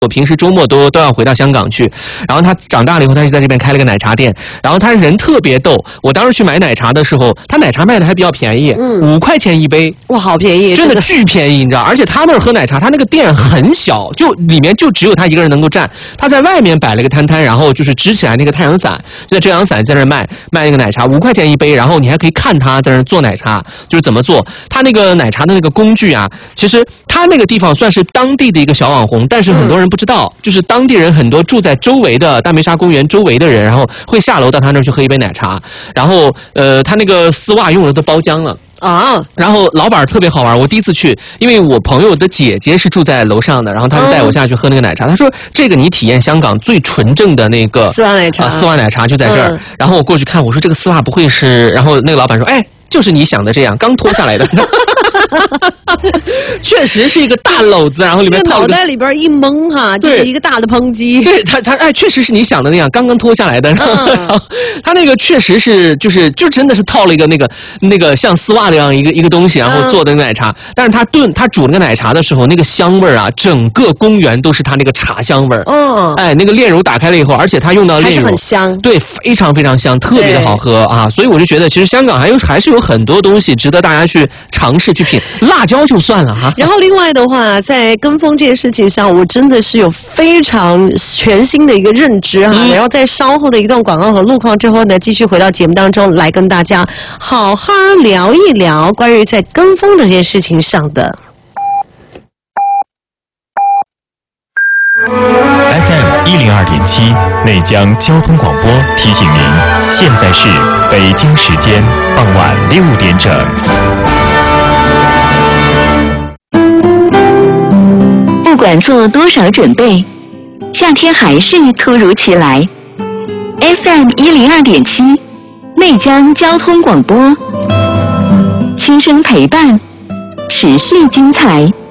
我平时周末都要回到香港去，然后他长大了以后，他就在这边开了个奶茶店，然后他人特别逗。我当时去买奶茶的时候，他奶茶卖的还比较便宜，5块钱一杯， 哇，好便宜， 真的巨便宜，你知道？而且他那儿喝奶茶，他那个店很小，就里面就只有他一个人能够站，他在外面摆了个摊摊，然后就是支起来那个太阳伞，就在遮阳伞在那儿卖那个奶茶，5块钱一杯，然后你还可以看他在那儿做奶茶，就是怎么做。他那个奶茶的那个工具啊，其实他那个地方算是当地的一个小网红，但是很多人不知道，就是当地人很多住在周围的大梅沙公园周围的人，然后会下楼到他那儿去喝一杯奶茶，然后他那个丝袜用的都包浆了。啊，然后老板特别好玩，我第一次去，因为我朋友的姐姐是住在楼上的，然后他就带我下去喝那个奶茶，他说这个你体验香港最纯正的那个丝袜奶茶， 丝袜奶茶就在这儿。然后我过去看，我说这个丝袜不会是，然后那个老板说，哎，就是你想的这样，刚脱下来的。确实是一个大篓子，然后里面脑袋里边一蒙哈，就是一个大的抨击。 对他哎，确实是你想的那样，刚刚脱下来的。然后他那个确实是就真的是套了一个那个像丝袜那样一个东西，然后做的奶茶。但是他煮那个奶茶的时候，那个香味啊，整个公园都是他那个茶香味儿。哎，那个炼乳打开了以后，而且他用到炼乳还是很香， 对，非常非常香，特别的好喝啊！所以我就觉得，其实香港还是有很多东西值得大家去尝试去品。辣椒就算了哈。 然后另外的话，在跟风这件事情上，我真的是有非常全新的一个认知哈。然后在稍后的一段广告和路况之后呢，继续回到节目当中来跟大家好好聊一聊关于在跟风这件事情上的。 FM 102.7内江交通广播提醒您，现在是北京时间傍晚6点整。 不管做多少准备，夏天还是突如其来。FM 102.7内江交通广播，轻声陪伴，持续精彩。